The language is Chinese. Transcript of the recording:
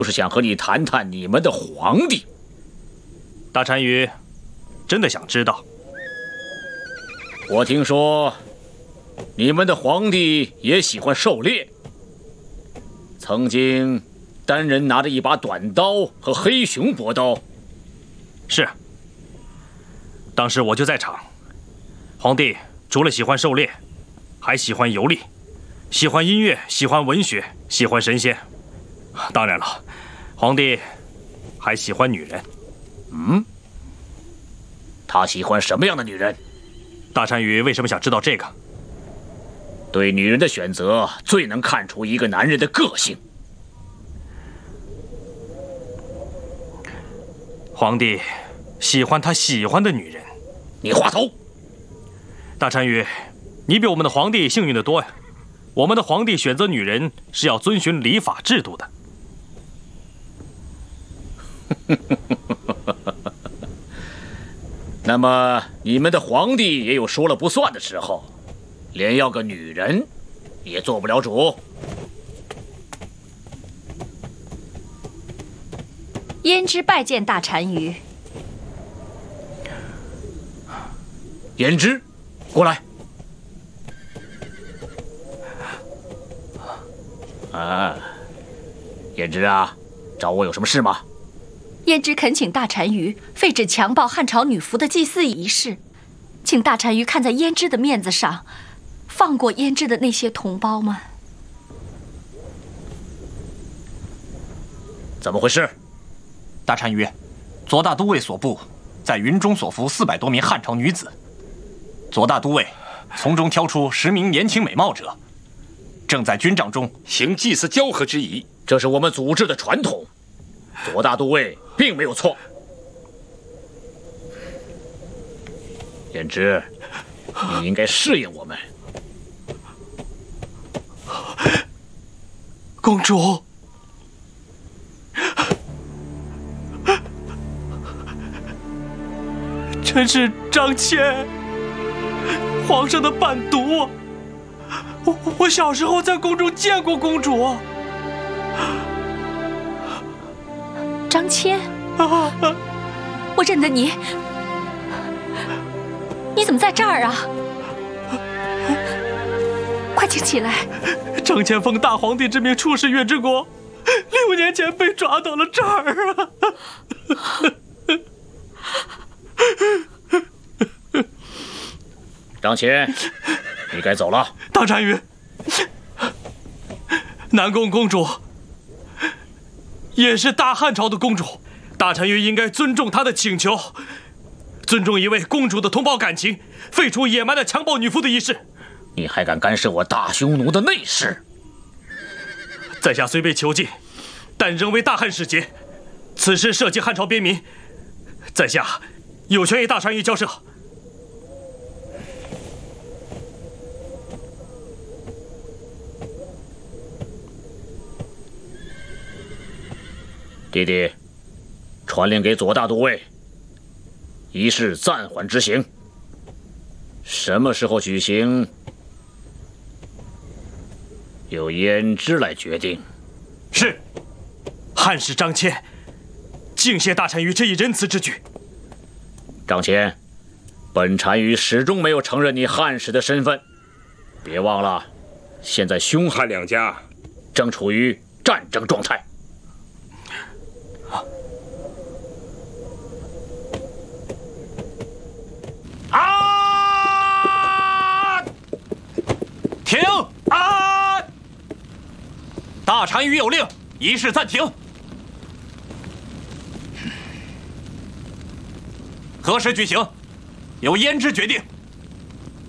就是想和你谈谈你们的皇帝。 大单于真的想知道？ 我听说你们的皇帝也喜欢狩猎，曾经单人拿着一把短刀和黑熊搏刀。 是，当时我就在场。皇帝除了喜欢狩猎，还喜欢游历，喜欢音乐，喜欢文学，喜欢神仙。当然了，皇帝还喜欢女人。 他喜欢什么样的女人？ 大单于为什么想知道这个？ 对女人的选择最能看出一个男人的个性。 皇帝喜欢他喜欢的女人。 你话头！ 大单于，你比我们的皇帝幸运得多呀。我们的皇帝选择女人是要遵循礼法制度的。 那么你们的皇帝也有说了不算的时候，连要个女人也做不了主。 胭脂拜见大单于。 胭脂，过来。胭脂啊，找我有什么事吗？ 胭脂恳请大单于废止强暴汉朝女仆的祭祀仪式，请大单于看在胭脂的面子上，放过胭脂的那些同胞们。 怎么回事？ 大单于，左大都尉所部在云中所俘400多名汉朝女子，左大都尉从中挑出10名年轻美貌者，正在军帐中行祭祀交合之仪。 这是我们组织的传统，左大都尉并没有错。胭脂，你应该适应我们。 公主，臣是张骞，皇上的伴读。我小时候在宫中见过公主。 张骞，我认得你，你怎么在这儿啊？快请起来！ 张骞奉大皇帝之命出使月之国，6年前被抓到了这儿啊！ 张骞，你该走了。 大单于，南宫公主也是大汉朝的公主，大单于应该尊重她的请求，尊重一位公主的同胞感情，废除野蛮的强暴女仆的仪式。 你还敢干涉我大匈奴的内事？ 在下虽被囚禁，但仍为大汉使节，此事涉及汉朝边民，在下有权与大单于交涉。 弟弟，传令给左大都尉，仪式暂缓执行。什么时候举行，由胭脂来决定。 是，汉使张骞敬谢大单于这一仁慈之举。 张骞，本单于始终没有承认你汉使的身份，别忘了，现在匈汉两家正处于战争状态。 停！大单于有令，仪式暂停。何时举行，由胭脂决定。